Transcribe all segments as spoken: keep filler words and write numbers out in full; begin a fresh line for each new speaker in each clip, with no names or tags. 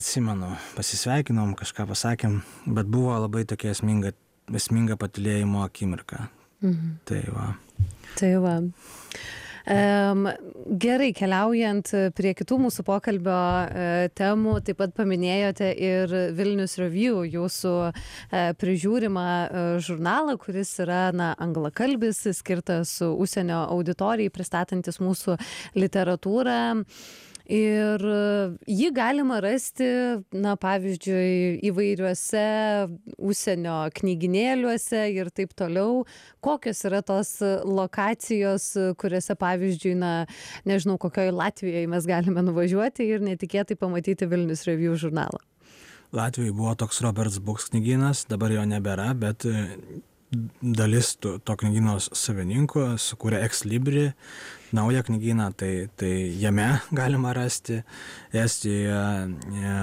Atsimenu, pasisveikinom, kažką pasakėm, bet buvo labai tokia esminga, esminga patylėjimo akimirka.
Mhm.
Tai va.
Tai va. Um, gerai, keliaujant prie kitų mūsų pokalbio uh, temų, taip pat paminėjote ir Vilnius Review, jūsų uh, prižiūrimą uh, žurnalą, kuris yra na, anglakalbis, skirtas užsienio auditorijai, pristatantis mūsų literatūrą. Ir jį galima rasti, na, pavyzdžiui, įvairiuose užsienio knyginėliuose ir taip toliau. Kokios yra tos lokacijos, kuriuose, pavyzdžiui, na, nežinau, kokioje Latvijoje mes galime nuvažiuoti ir netikėtai pamatyti Vilnius Review žurnalą?
Latvijoje buvo toks Roberts Books knygynas, dabar jo nebėra, bet dalis to, to knygyno savininkų sukūrė Ex Libri naują knygyną, tai, tai jame galima rasti. Estijoje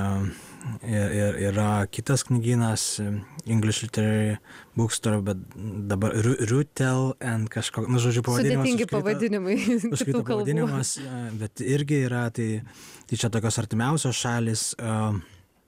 ir yra kitas knygynas English Literary Bookstore, bet dabar Rutel and kažko, nu žodžiu pavadinimas.
Sudėtingi pavadinimai.
Užkrito pavadinimas, bet irgi yra, tai, tai čia tokios artimiausios šalis. Uh,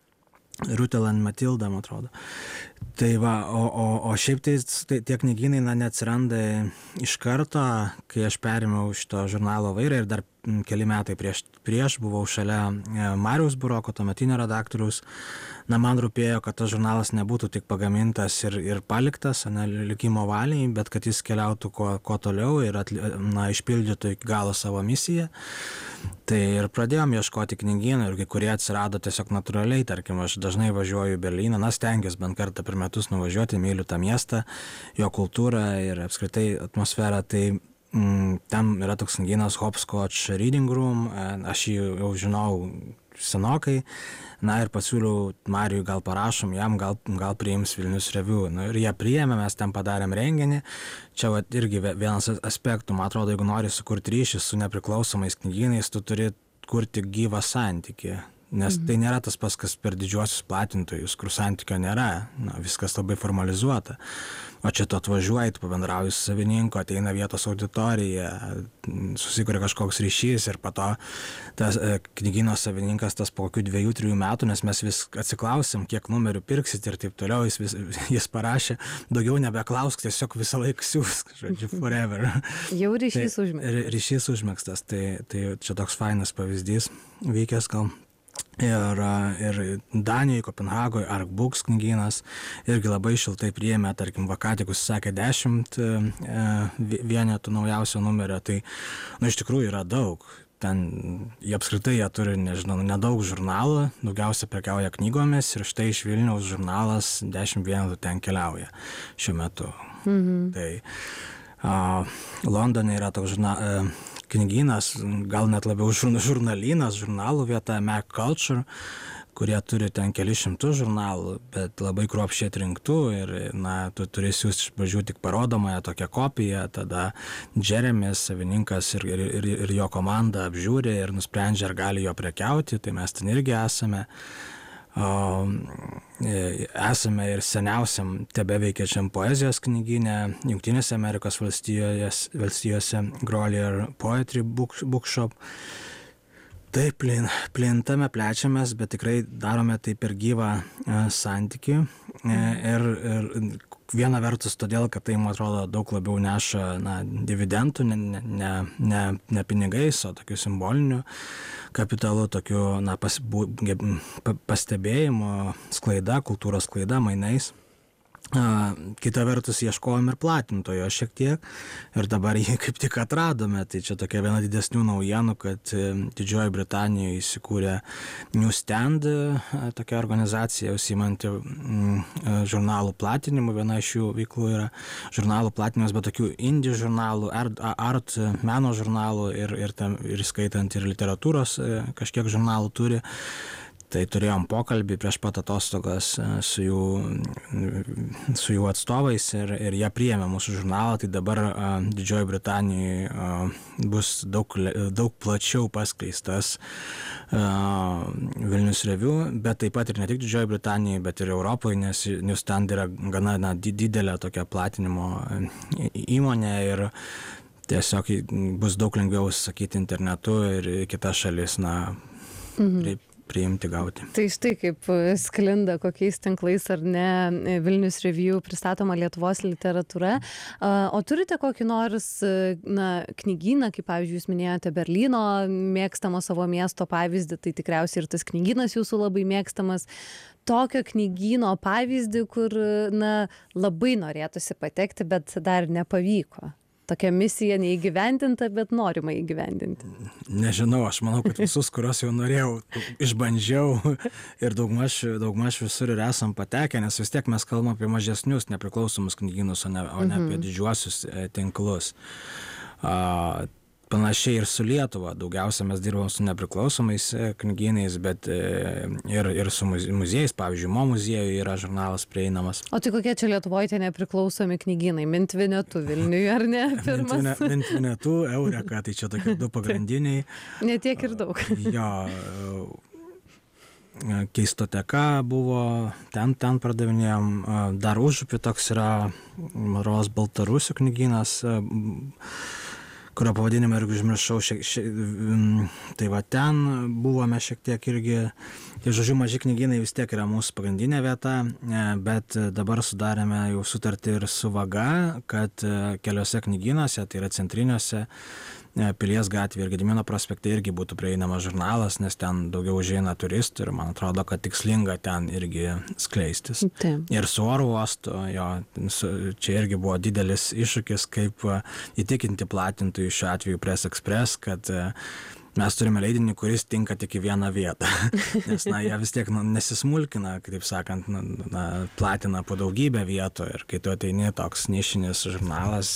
Rutel and Matilda, man atrodo. Tai va, o, o, o šiaip tai, tai tie knygynai na, neatsiranda iš karto, kai aš perėmiau šito žurnalo vairą ir dar keli metai prieš, prieš buvau šalia Mariaus Buroko, tuometinio redaktoriaus. Na, man rūpėjo, kad tas žurnalas nebūtų tik pagamintas ir, ir paliktas, ne, likimo valiai, bet kad jis keliautų kuo, kuo toliau ir atli, na, išpildytų iki galo savo misiją. Tai ir pradėjom ieškoti knygynų ir kai kurie atsirado tiesiog natūraliai, tarkim, aš dažnai važiuoju į Berlyną, na, stengiuosi bent kartą per metus nuvažiuoti, myliu tą miestą, jo kultūrą ir apskritai atmosferą, tai mm, ten yra toks knygynas Hopscotch Reading Room, aš jį jau žinau senokai, na ir pasiūliau Marijui, gal parašom jam, gal, gal priims Vilnius Review. Nu, ir jie priėmė, mes ten padarėm renginį. Čia va, irgi vienas aspektų, man atrodo, jeigu nori sukurti ryšį su nepriklausomais knygynais, tu turi kurti gyvą santykį. Nes mhm. tai nėra tas pas, kas per didžiuosius platintojus, kur santykio nėra, na, viskas labai formalizuota. O čia tu atvažiuoji, tu pabendrauji su savininku, ateina vietos auditorija, susikuria kažkoks ryšys ir po to tas e, knygyno savininkas tas po kokių dviejų, trijų metų, nes mes vis atsiklausim, kiek numerių pirksit ir taip toliau, jis, vis, jis parašė, daugiau nebeklausk, tiesiog visą laiką siūsk, žodžiu, forever.
Jau ryšys
tai,
užmėgstas.
Ryšys užmėgstas, tai, tai čia toks fainas pavyzdys vykęs gal. Ir, ir Danijoje, Kopenhagoje, Ark Books knygynas irgi labai šiltai priėmė, tarkim, va ką tik užsisakė dešimt e, vienetų naujausio numerio, tai, nu, iš tikrųjų yra daug. Ten, jie apskritai, jie turi, nežinau, nedaug žurnalų, daugiausia prekiauja knygomis ir štai iš Vilniaus žurnalas dešimt vienetų ten keliauja šiuo metu. Mhm. Tai a, Londone yra toks žurnalas, knygynas, gal net labiau žurnalynas, žurnalų vieta, Mac Culture, kurie turi ten keli šimtus žurnalų, bet labai kruopščiai atrinktų ir, na, tu turi siūsti iš pradžių tik parodomąją tokią kopiją, tada Jeremis, savininkas ir, ir, ir, ir jo komanda apžiūri ir nusprendžia, ar gali jo prekiauti, tai mes ten irgi esame. O, esame ir seniausiam tebeveikiančiam poezijos knygyne Jungtinėse Amerikos valstijose, valstijose Grolier Poetry Book, Bookshop. Taip, plin, plintame, plečiamės, bet tikrai darome tai per gyvą e, santykį e, ir, ir viena vertus todėl, kad tai, man atrodo, daug labiau neša na, dividendų, ne, ne, ne, ne pinigais, o tokiu simboliniu kapitalu, tokiu na, pas, bu, pastebėjimo sklaida, kultūros sklaida, mainais. A, kita vertus ieškojom ir platintojo šiek tiek ir dabar jį kaip tik atradome, tai čia tokia viena didesnių naujienų, kad Didžioji Britanijoje įsikūrė Newsstand, tokia organizacija užsiimanti mm, žurnalų platinimu, viena iš jų veiklų yra žurnalų platinimas, bet tokių indie žurnalų, art, art meno žurnalų ir, ir, tam, ir skaitant ir literatūros kažkiek žurnalų turi. Tai turėjom pokalbį prieš pat atostogas su jų, su jų atstovais ir, ir jie priėmė mūsų žurnalą, tai dabar a, Didžioji Britanijoje a, bus daug, daug plačiau paskleistas a, Vilnius Review, bet taip pat ir ne tik Didžioji Britanijoje, bet ir Europoje, nes Newsstand yra gana na, didelė tokia platinimo įmonė ir tiesiog bus daug lengviau sakyti internetu ir kitas šalis, na, mhm. priimti, gauti.
Tai štai kaip sklinda kokiais tinklais ar ne Vilnius Review pristatoma Lietuvos literatūra. O turite kokį nors na, knygyną, kaip pavyzdžiui, jūs minėjote Berlyno mėgstamo savo miesto pavyzdį, tai tikriausiai ir tas knygynas jūsų labai mėgstamas. Tokio knygyno pavyzdį, kur na, labai norėtųsi patekti, bet dar nepavyko. Tokia misija neįgyvendinta, bet norima įgyvendinti.
Nežinau, aš manau, kad visus, kuriuos jau norėjau, išbandžiau ir daugmaž, daugmaž visur ir esam patekę, nes vis tiek mes kalbam apie mažesnius nepriklausomus knygynus, o ne, o ne apie didžiuosius tinklus. A, Panašiai ir su Lietuva. Daugiausia mes dirbam su nepriklausomais knygynais, bet ir, ir su muziejais. Pavyzdžiui, Mo muziejuje yra žurnalas prieinamas.
O tai kokie čia Lietuvoje tie nepriklausomi knygynai? Mintvinetu Vilniuje, ar ne? Pirmas?
Mintvinetu, Eureka, tai čia tokie du pagrindiniai.
Ne tiek ir daug.
Jo, Keistoteka buvo, ten, ten pardavinėjom. Dar Užupy toks yra Maros Baltarusių knygynas, kurio pavadinimą irgi užmiršau, šiek, šiek, tai va ten buvome šiek tiek irgi, tai žodžiu, maži knygynai vis tiek yra mūsų pagrindinė vieta, bet dabar sudarėme jau sutartį ir su Vaga, kad keliose knygynuose, tai yra centriniuose, Pilies gatvėje ir Gedimino prospekte irgi būtų prieinamas žurnalas, nes ten daugiau užeina turistų ir man atrodo, kad tikslinga ten irgi skleistis.
Taip.
Ir su oro uostu, jo, čia irgi buvo didelis iššūkis, kaip įtikinti platintojų šiuo atveju Press Express, kad mes turime leidinį, kuris tinka tik į vieną vietą. Nes, na, jie vis tiek nu, nesismulkina, kaip sakant, na, platina po daugybę vietų ir kai tu ateini toks nišinis žurnalas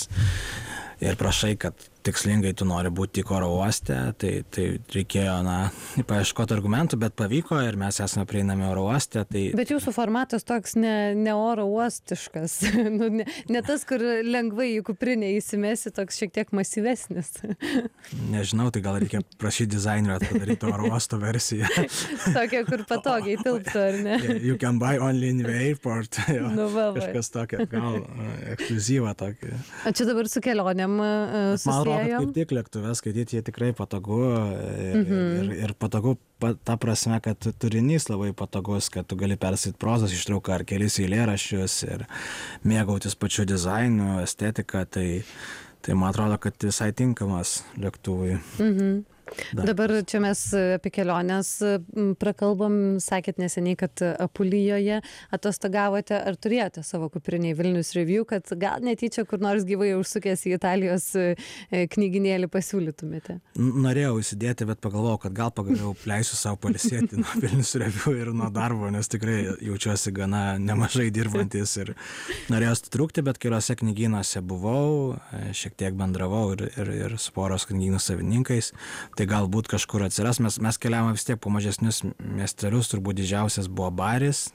ir prašai, kad tikslingai tu nori būti tik oro uoste, tai, tai reikėjo, na, paieškoti argumentų, bet pavyko ir mes esame prieinami oro uoste. Tai...
Bet jūsų formatas toks ne, ne oro uostiškas, nu, ne, ne tas, kur lengvai į kuprinę įsimesi, toks šiek tiek masyvesnis.
Nežinau, tai gal reikia prašyti dizainerio padaryti oro uosto versiją.
Tokia, kur patogiai tilptų, ar ne?
You can buy only in the airport. Jo,
nu, va, va.
Kažkas tokio, gal ekskliuzyvą tokį.
O čia dabar su kelionėm uh, susijęjo?
Kaip tik lėktuve skaityti, jie tikrai patogu ir, mhm. ir, ir patogu pa, ta prasme, kad turinys labai patogus, kad tu gali perskaityti prozos ištrauką ar kelis eilėraščius ir mėgautis pačiu dizainu, estetika, tai, tai man atrodo, kad visai tinkamas lėktuvui.
Mhm. Dar. Dabar čia mes apie keliones prakalbam, sakėt neseniai, kad Apulijoje atostogavote, ar turėjote savo kuprinėje Vilnius Review, kad gal netyčia kur nors gyvai užsukęs į Italijos knyginėlį pasiūlytumėte?
Norėjau įsidėti, bet pagalvojau, kad gal pagaliau leisiu savo pailsėti nuo Vilnius Review ir nuo darbo, nes tikrai jaučiuosi gana nemažai dirbantis ir norėjau atitrūkti, bet keliose knygynuose buvau, šiek tiek bendravau ir, ir, ir su poros knygynų savininkais. Tai galbūt kažkur atsiras. Mes, mes keliavome vis tiek po mažesnius miestelius, turbūt didžiausias buvo Baris.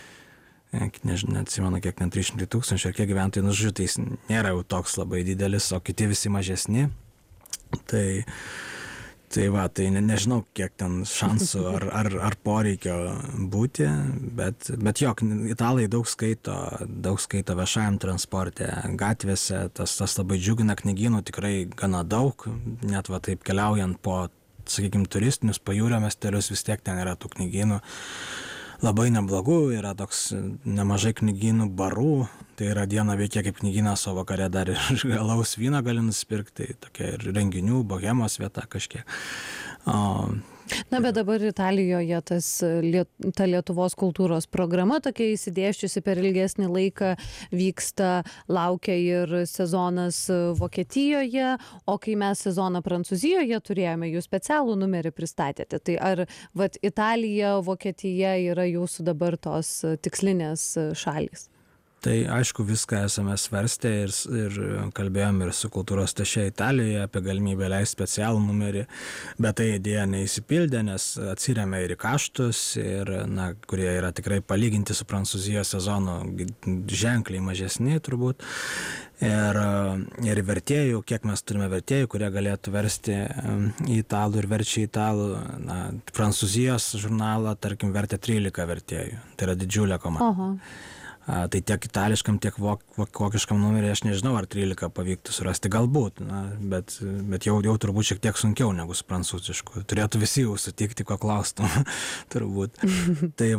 Nežinau, neatsimenu, kiek ten trys šimtai tūkstančių, ar kiek gyventojų, nu žodžiu, tai jis nėra jau toks labai didelis, o kiti visi mažesni. Tai, tai va, tai ne, nežinau, kiek ten šansų ar, ar, ar poreikio būti, bet, bet jo, italai daug skaito, daug skaito viešajam transporte, gatvėse, tas, tas labai džiugina, knygynų tikrai gana daug, net va taip keliaujant po, sakykime, turistinius pajūrio miestelius, vis tiek ten yra tų knygynų labai neblogų, yra toks nemažai knygynų barų, tai yra diena veikia kaip knygynas, o vakare dar ir alaus vyną gali nusipirkti, tai tokia ir renginių, bohemos vieta kažkiek. O,
Na, bet dabar Italijoje tas, ta Lietuvos kultūros programa tokia įsidėščiusi per ilgesnį laiką vyksta, laukia ir sezonas Vokietijoje, o kai mes sezoną Prancūzijoje turėjome, jūs specialų numerį pristatėte. Tai ar vat, Italija, Vokietija yra jūsų dabar tos tikslinės šalys?
Tai aišku, viską esame svarstę ir, ir kalbėjom ir su kultūros tašė Italijoje apie galimybę leisti specialų numerį, bet tai idėja neįsipildė, nes atsiremia ir į kaštus, ir, na, kurie yra tikrai palyginti su Prancūzijos sezonu ženkliai mažesni turbūt. Ir, ir vertėjų, kiek mes turime vertėjų, kurie galėtų versti į italų ir verčia į italų. Na, Prancūzijos žurnalą, tarkim, vertė trylika vertėjų. Tai yra didžiulė komanda.
Aha.
A, tai tiek itališkam, tiek vok, vokiškam numerį aš nežinau, ar trylika pavyktų surasti, galbūt, na, bet, bet jau, jau turbūt šiek tiek sunkiau negu su prancūzišku. Turėtų visi jau sutikti, ko klaustum, turbūt. Tai